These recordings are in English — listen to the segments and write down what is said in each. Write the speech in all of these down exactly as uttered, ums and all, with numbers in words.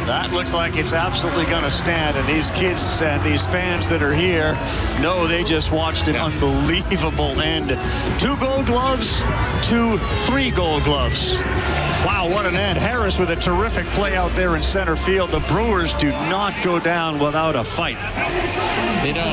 That looks like it's absolutely going to stand, and these kids and these fans that are here know they just watched an unbelievable end. Two gold gloves, two three gold gloves. Wow, what an end. Harris with a terrific play out there in center field. The Brewers do not go down without a fight. They don't.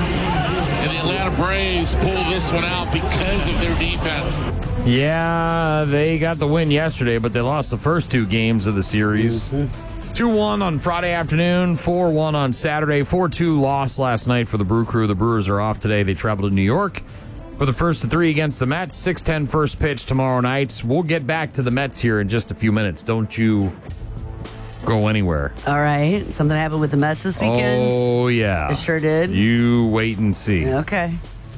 And the Atlanta Braves pull this one out because of their defense. Yeah, they got the win yesterday, but they lost the first two games of the series. Mm-hmm. two one on Friday afternoon, four one on Saturday, four two loss last night for the Brew Crew. The Brewers are off today. They travel to New York for the first of three against the Mets. six ten first pitch tomorrow night. We'll get back to the Mets here in just a few minutes. Don't you go anywhere. All right. Something happened with the Mets this weekend? Oh, yeah. It sure did. You wait and see. Okay.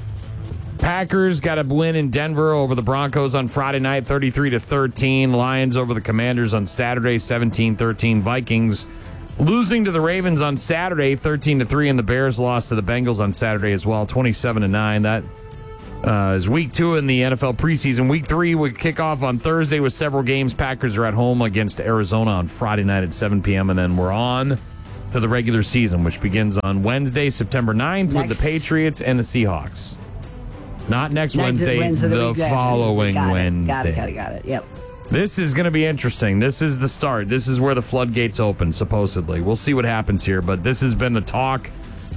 Packers got a win in Denver over the Broncos on Friday night, thirty-three to thirteen. Lions over the Commanders on Saturday, seventeen thirteen. Vikings losing to the Ravens on Saturday, thirteen to three, and the Bears lost to the Bengals on Saturday as well, twenty-seven to nine. That uh, is week two in the N F L preseason. Week three would kick off on Thursday with several games. Packers are at home against Arizona on Friday night at seven p.m., and then we're on to the regular season, which begins on Wednesday, September ninth, next. with the Patriots and the Seahawks. Not next, next Wednesday, Wednesday, the, the following got Wednesday. Got it, got it, got it. Yep. This is going to be interesting. This is the start. This is where the floodgates open, supposedly. We'll see what happens here, but this has been the talk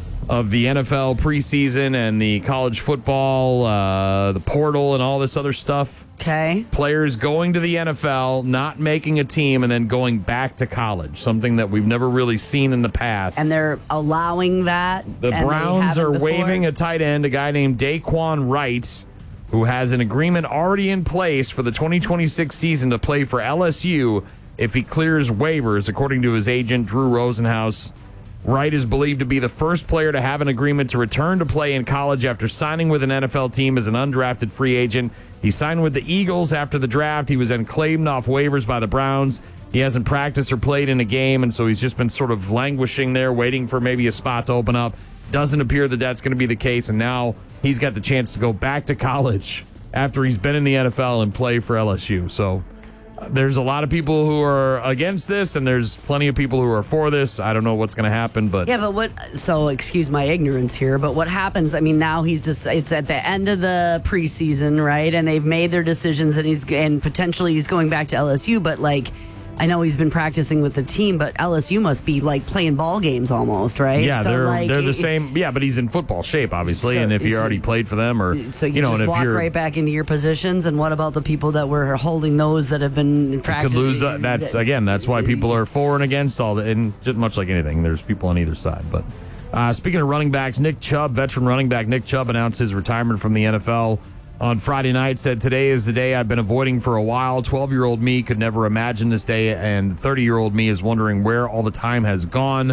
of the N F L preseason and the college football, uh, the portal, and all this other stuff. Okay. Players going to the N F L, not making a team, and then going back to college, something that we've never really seen in the past. And they're allowing that. The Browns are waiving a tight end, a guy named Daquan Wright, who has an agreement already in place for the twenty twenty-six season to play for L S U if he clears waivers, according to his agent, Drew Rosenhaus. Wright is believed to be the first player to have an agreement to return to play in college after signing with an N F L team as an undrafted free agent. He signed with the Eagles after the draft. He was then claimed off waivers by the Browns. He hasn't practiced or played in a game, and so he's just been sort of languishing there, waiting for maybe a spot to open up. Doesn't appear that that's going to be the case, and now he's got the chance to go back to college after he's been in the N F L and play for L S U. So there's a lot of people who are against this, and there's plenty of people who are for this. I don't know what's going to happen, but yeah, but what? So excuse my ignorance here, but what happens? I mean, now he's just it's at the end of the preseason, right? And they've made their decisions, and he's and potentially he's going back to L S U. But like, I know he's been practicing with the team, but L S U must be like playing ball games almost, right? Yeah, so they're like, they're the same. Yeah, but he's in football shape, obviously, so and if you already played for them, or so you, you know, just and if walk you're right back into your positions. And what about the people that were holding those that have been practicing? Could lose. Uh, that's again. That's why people are for and against all that. And just much like anything, there's people on either side. But uh, speaking of running backs, Nick Chubb, veteran running back Nick Chubb, announced his retirement from the N F L on Friday night. Said, "Today is the day I've been avoiding for a while. twelve-year-old me could never imagine this day, and thirty-year-old me is wondering where all the time has gone.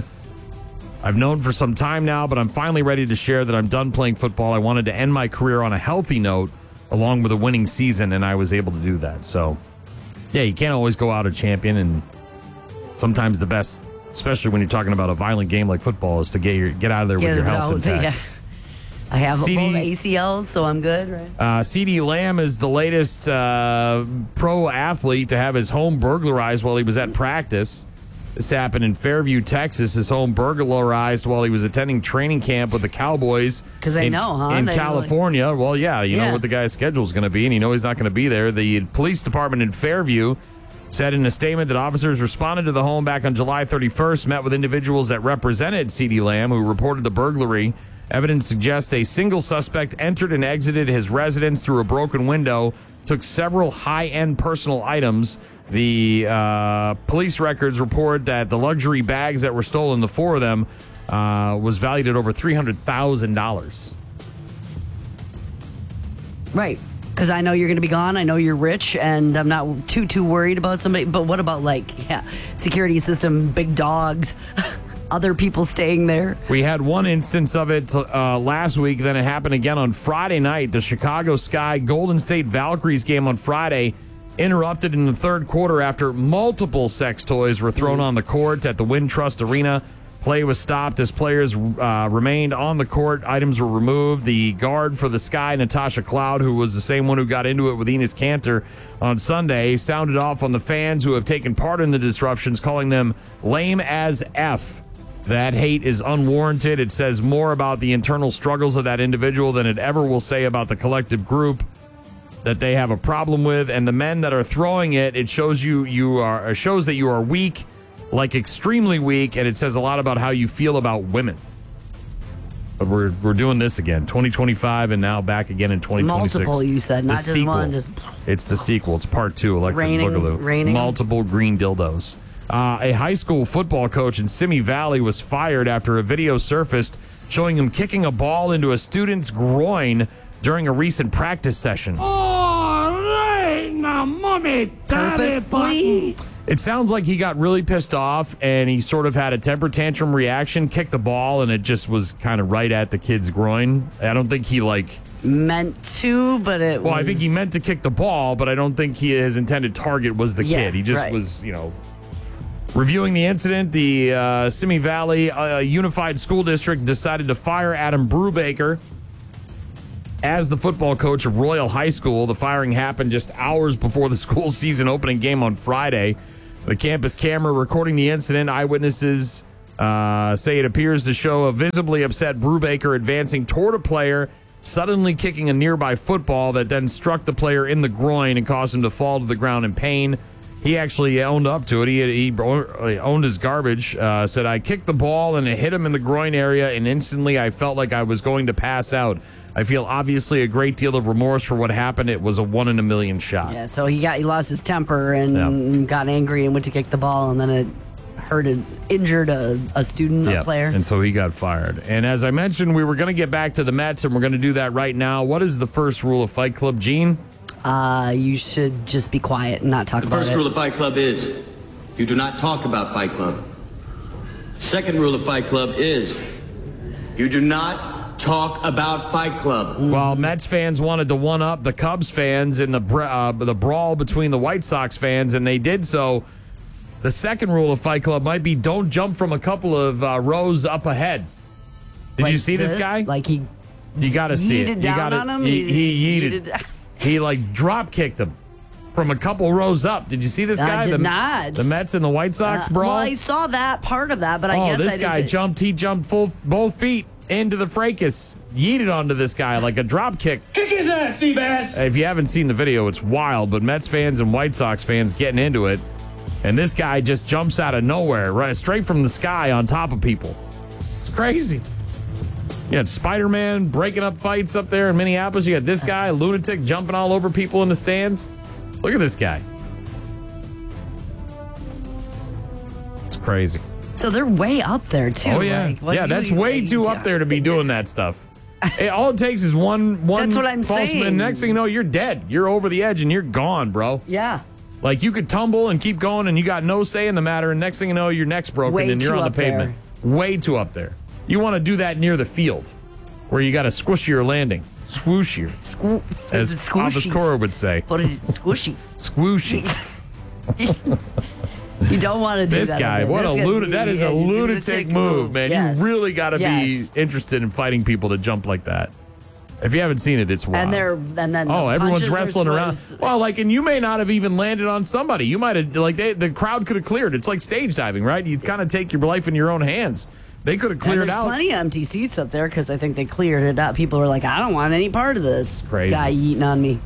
I've known for some time now, but I'm finally ready to share that I'm done playing football. I wanted to end my career on a healthy note, along with a winning season, and I was able to do that." So, yeah, you can't always go out a champion, and sometimes the best, especially when you're talking about a violent game like football, is to get your get out of there Get with your out, health intact. yeah. I have C D both A C Ls, so I'm good, right? Uh, CeeDee Lamb is the latest uh, pro athlete to have his home burglarized while he was at practice. This happened in Fairview, Texas. His home burglarized while he was attending training camp with the Cowboys. Because they in, know, huh? In they California. Like, well, yeah, you yeah. know what the guy's schedule is going to be, and you know he's not going to be there. The police department in Fairview said in a statement that officers responded to the home back on July thirty-first, met with individuals that represented CeeDee Lamb who reported the burglary. Evidence suggests a single suspect entered and exited his residence through a broken window, took several high-end personal items. The uh, police records report that the luxury bags that were stolen, the four of them, uh, was valued at over three hundred thousand dollars. Right. Because I know you're going to be gone. I know you're rich, and I'm not too, too worried about somebody. But what about, like, yeah, security system, big dogs, other people staying there? We had one instance of it uh, last week. Then it happened again on Friday night. The Chicago Sky Golden State Valkyries game on Friday interrupted in the third quarter after multiple sex toys were thrown on the court at the Wintrust Arena. Play was stopped as players uh, remained on the court. Items were removed. The guard for the Sky, Natasha Cloud, who was the same one who got into it with Enes Kanter on Sunday, sounded off on the fans who have taken part in the disruptions, calling them lame as F. That hate is unwarranted. It says more about the internal struggles of that individual than it ever will say about the collective group that they have a problem with. And the men that are throwing it, it shows you you are it shows that you are weak, like extremely weak, and it says a lot about how you feel about women. But we're we're doing this again, twenty twenty-five, and now back again in twenty twenty-six. Multiple, you said, The not just sequel. one. Just It's the sequel. It's part two, Electric Raining- Boogaloo. raining. Multiple green dildos. Uh, a high school football coach in Simi Valley was fired after a video surfaced showing him kicking a ball into a student's groin during a recent practice session. purposely. It sounds like he got really pissed off and he sort of had a temper tantrum reaction, kicked the ball, and it just was kind of right at the kid's groin. I don't think he like... Meant to, but it Well, was... I think he meant to kick the ball, but I don't think he, his intended target was the Yeah, kid. He just right. was, you know... Reviewing the incident, the uh, Simi Valley uh, Unified School District decided to fire Adam Brubaker as the football coach of Royal High School. The firing happened just hours before the school season opening game on Friday. The campus camera recording the incident, eyewitnesses uh, say it appears to show a visibly upset Brubaker advancing toward a player, suddenly kicking a nearby football that then struck the player in the groin and caused him to fall to the ground in pain. He actually owned up to it. He, he owned his garbage, uh, said, I kicked the ball and it hit him in the groin area, and instantly I felt like I was going to pass out. I feel obviously a great deal of remorse for what happened. It was a one in a million shot. Yeah, so he got he lost his temper and Yeah. got angry and went to kick the ball, and then it hurt, it injured a, a student, Yeah, a player. and so he got fired. And as I mentioned, we were going to get back to the Mets, and we're going to do that right now. What is the first rule of Fight Club, Gene? Uh, you should just be quiet and not talk The about first it. rule of Fight Club is you do not talk about Fight Club. The second rule of Fight Club is you do not talk about Fight Club. Well, Mets fans wanted to one-up the Cubs fans in the br- uh, the brawl between the White Sox fans, and they did so. The second rule of Fight Club might be don't jump from a couple of uh, rows up ahead. Did Like you see this, guy? Like he You got to see it. yeeted You down gotta, on him? He, he He yeeted. yeeted- He like drop kicked him from a couple rows up. Did you see this I guy? did the, not. The Mets and the White Sox Uh, brawl. Well, I saw that part of that, but I oh, guess this I guy didn't. jumped. He jumped full both feet into the fracas, yeeted onto this guy like a drop kick. Kick his ass, Seabass! If you haven't seen the video, it's wild. But Mets fans and White Sox fans getting into it, and this guy just jumps out of nowhere, right straight from the sky on top of people. It's crazy. You had Spider-Man breaking up fights up there in Minneapolis. You had this guy, a lunatic, jumping all over people in the stands. Look at this guy. It's crazy. So they're way up there too. Oh yeah, Like, what yeah. you- That's you- way too up there to be doing that stuff. It, all it takes is one one That's what I'm false saying. and next thing you know, you're dead. You're over the edge and you're gone, bro. Yeah. Like you could tumble and keep going, and you got no say in the matter. And next thing you know, your neck's broken Way and you're too on the up there. pavement. Way too up there. You want to do that near the field, where you got a squishier landing, swooshier, Squ- as it's squishies. Office Cora would say, What is it? Squishy. swooshy. You don't want to do This that. guy, This what a guy- lunatic! That is yeah, a you lunatic move, man. Yes. You really got to Yes. be interested in fighting people to jump like that. If you haven't seen it, it's wild. And they're and then Oh, the everyone's punches are wrestling around. supposed- Well, like, and you may not have even landed on somebody. You might have, like, they, the crowd could have cleared. It's like stage diving, right? You kind of take your life in your own hands. They could have And cleared there's out. plenty of empty seats up there because I think they cleared it out. People are like, I don't want any part of this Crazy. guy eating on me.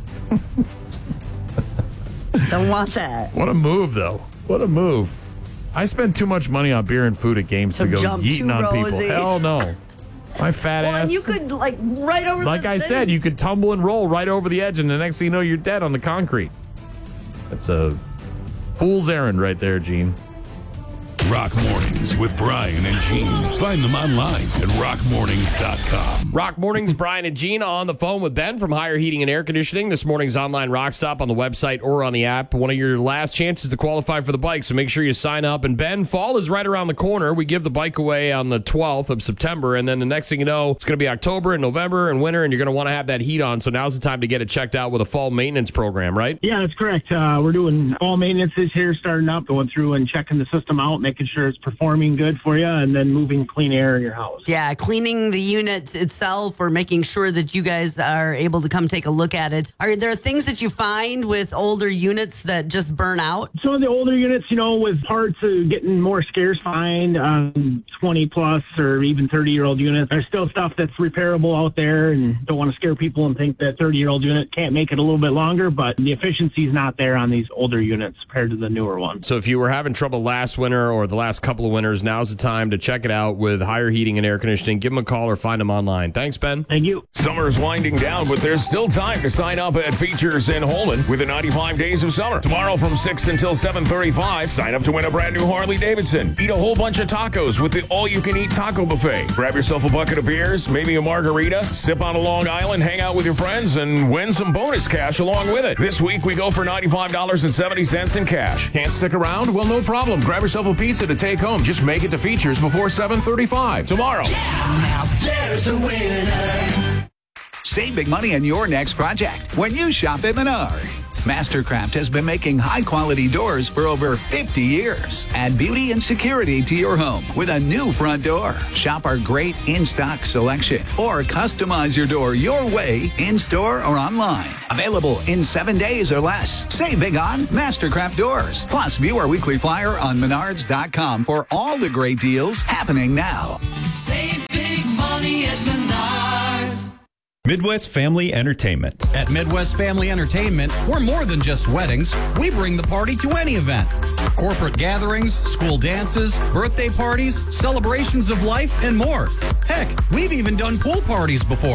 Don't want that. What a move, though. What a move. I spend too much money on beer and food at games to, To go jump yeeting two on people. rows, eh? Hell no. My fat Well, ass. and you could like right over. like the I thing. said, you could tumble and roll right over the edge, and the next thing you know, you're dead on the concrete. That's a fool's errand right there, Gene. Rock Mornings with Brian and Gene. Find them online at rock mornings dot com. Rock Mornings, Brian and Gina on the phone with Ben from Higher Heating and Air Conditioning. This morning's online rock stop on the website or on the app. One of your last chances to qualify for the bike, so make sure you sign up. And Ben, fall is right around the corner. We give the bike away on the twelfth of September, and then the next thing you know, it's going to be October and November and winter, and you're going to want to have that heat on. So now's the time to get it checked out with a fall maintenance program, right? Yeah, that's correct. Uh, we're doing fall maintenance this year, starting up, going through and checking the system out, making making sure it's performing good for you, and then moving clean air in your house. Yeah, cleaning the unit itself or making sure that you guys are able to come take a look at it. Are there things that you find with older units that just burn out? Some of the older units, you know, with parts uh, getting more scarce find, um, twenty plus or even thirty year old units, there's still stuff that's repairable out there, and don't want to scare people and think that thirty year old unit can't make it a little bit longer, but the efficiency is not there on these older units compared to the newer ones. So if you were having trouble last winter or the last couple of winters, now's the time to check it out with Higher Heating and Air Conditioning. Give them a call or find them online. Thanks, Ben. Thank you. Summer's winding down, but there's still time to sign up at Features in Holman with the ninety-five Days of Summer. Tomorrow from six until seven thirty-five, sign up to win a brand new Harley Davidson. Eat a whole bunch of tacos with the all-you-can-eat taco buffet. Grab yourself a bucket of beers, maybe a margarita, sip on a Long Island, hang out with your friends, and win some bonus cash along with it. This week, we go for ninety-five dollars and seventy cents in cash. Can't stick around? Well, no problem. Grab yourself a pizza to take home. Just make it to Features before seven thirty-five. Tomorrow. Now there's a winner. Save big money on your next project when you shop at Menards. Mastercraft has been making high-quality doors for over fifty years. Add beauty and security to your home with a new front door. Shop our great in-stock selection or customize your door your way in-store or online. Available in seven days or less. Save big on Mastercraft doors. Plus, view our weekly flyer on menards dot com for all the great deals happening now. Save big money at Menards. Midwest Family Entertainment. At Midwest Family Entertainment, we're more than just weddings. We bring the party to any event. Corporate gatherings, school dances, birthday parties, celebrations of life, and more. Heck, we've even done pool parties before.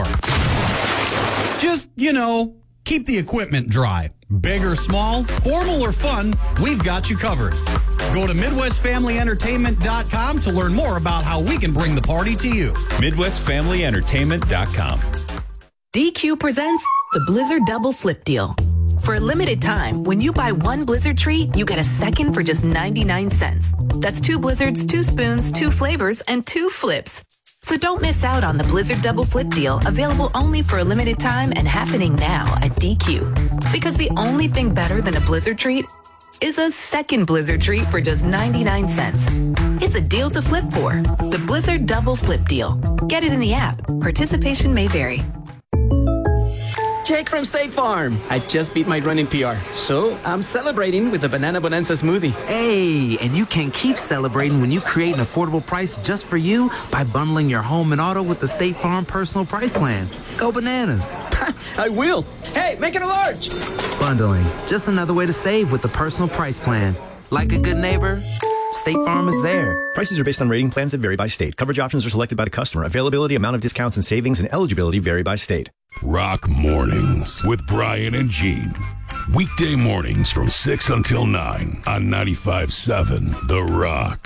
Just, you know, keep the equipment dry. Big or small, formal or fun, we've got you covered. Go to midwest family entertainment dot com to learn more about how we can bring the party to you. midwest family entertainment dot com. D Q presents the Blizzard Double Flip Deal. For a limited time, when you buy one Blizzard treat, you get a second for just ninety-nine cents. That's two Blizzards, two spoons, two flavors, and two flips. So don't miss out on the Blizzard Double Flip Deal, available only for a limited time and happening now at D Q. Because the only thing better than a Blizzard treat is a second Blizzard treat for just ninety-nine cents. It's a deal to flip for. The Blizzard Double Flip Deal. Get it in the app. Participation may vary. Jake from State Farm. I just beat my running P R, so I'm celebrating with a Banana Bonanza smoothie. Hey, and you can keep celebrating when you create an affordable price just for you by bundling your home and auto with the State Farm Personal Price Plan. Go bananas. I will. Hey, make it a large. Bundling, just another way to save with the Personal Price Plan. Like a good neighbor, State Farm is there. Prices are based on rating plans that vary by state. Coverage options are selected by the customer. Availability, amount of discounts and savings, and eligibility vary by state. Rock Mornings with Brian and Gene. Weekday mornings from six until nine on ninety-five point seven The Rock.